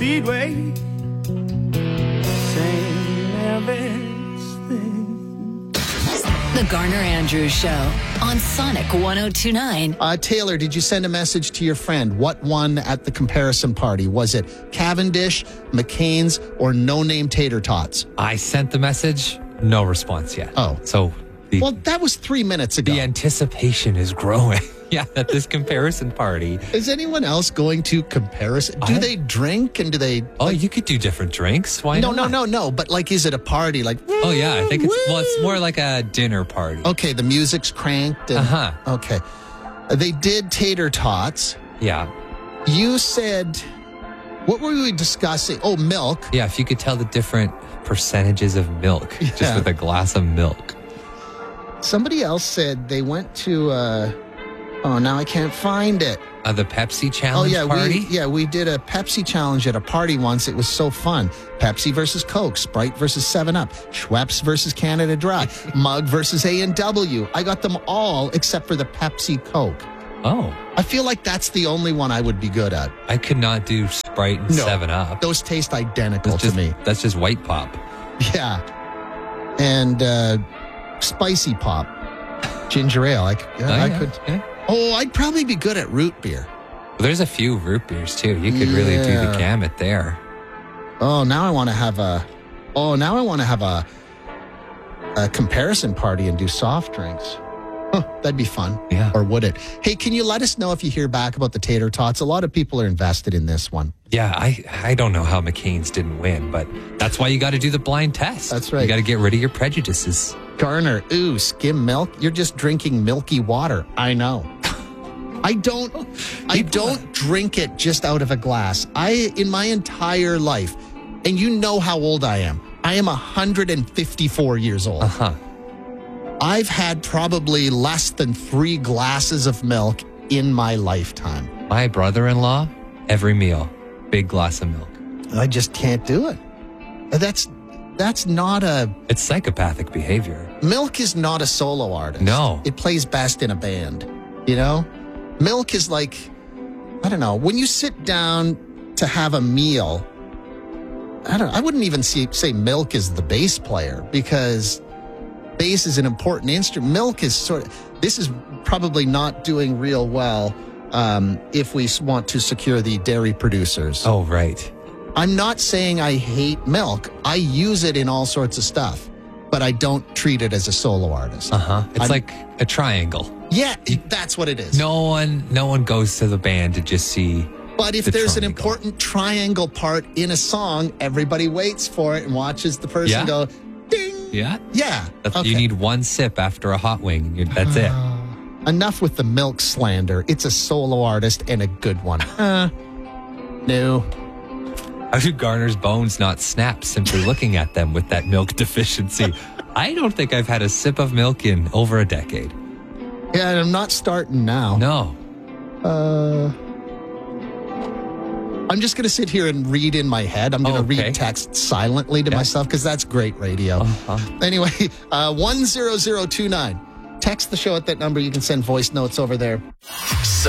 Speedway. Same everything. The Garner Andrews Show on Sonic 102.9. Taylor, did you send a message to your friend? What won at the comparison party? Was it Cavendish, McCain's, or No Name Tater Tots? I sent the message. No response yet. Oh. So Well, that was 3 minutes ago. the anticipation is growing. Yeah, at this comparison party. Is anyone else going to comparison? Do they drink and do they... Oh, you could do different drinks. Why not? No. But like, is it a party? Like, Oh, yeah. I think it's more like a dinner party. okay, the music's cranked. And, Uh-huh. Okay. They did tater tots. Yeah. You said, what were we discussing? Oh, milk. Yeah, if you could tell the different percentages of milk just Yeah. with a glass of milk. Somebody else said they went to, oh, now I can't find it. The Pepsi challenge party? We did a Pepsi challenge at a party once. It was so fun. Pepsi versus Coke, Sprite versus 7-Up, Schweppes versus Canada Dry, Mug versus A&W. I got them all except for the Pepsi Coke. Oh, I feel like that's the only one I would be good at. I could not do Sprite and No. 7-Up. Those taste identical to me. That's just white pop. Yeah. And spicy pop, ginger ale. I could. Yeah. Oh, I'd probably be good at root beer. Well, there's a few root beers too. You could really do the Yeah. gamut there. Oh, now I want to have a comparison party and do soft drinks. Huh, that'd be fun. Yeah. Or would it? Hey, can you let us know if you hear back about the tater tots? A lot of people are invested in this one. Yeah, I don't know how McCain's didn't win, but that's why you got to do the blind test. That's right. You got to get rid of your prejudices. Garner, ooh, skim milk. You're just drinking milky water. I know. I don't drink it just out of a glass. In my entire life, and you know how old I am. I am 154 years old. Uh-huh. I've had probably less than 3 glasses of milk in my lifetime. My brother-in-law, every meal, big glass of milk. I just can't do it. That's not a... It's psychopathic behavior. Milk is not a solo artist. No. It plays best in a band, you know? Milk is like, I don't know, when you sit down to have a meal, I wouldn't even say milk is the bass player because bass is an important instrument. Milk is this is probably not doing real well if we want to secure the dairy producers. Oh, right. I'm not saying I hate milk. I use it in all sorts of stuff, but I don't treat it as a solo artist. Uh-huh. It's like a triangle. Yeah, that's what it is. No one goes to the band to just see. But if the there's an triangle. important triangle part in a song, everybody waits for it and watches the person Yeah. go, ding. Yeah? Yeah. Okay. You need one sip after a hot wing. That's it. Enough with the milk slander. It's a solo artist and a good one. No. How do Garner's bones not snap simply looking at them with that milk deficiency? I don't think I've had a sip of milk in over a decade. Yeah, and I'm not starting now. No. I'm just going to sit here and read in my head. I'm going to read text silently to myself because that's great radio. Uh-huh. Anyway, 10029. Text the show at that number. You can send voice notes over there.